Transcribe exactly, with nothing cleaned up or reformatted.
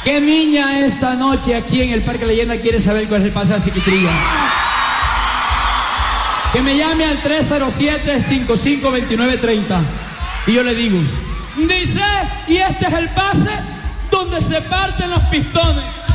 ¿Qué niña esta noche aquí en el Parque Leyenda quiere saber cuál es el pase de Chiquitrilla? Que me llame al tres cero siete, cinco cinco dos nueve tres cero y yo le digo, dice, y este es el pase donde se parten los pistones.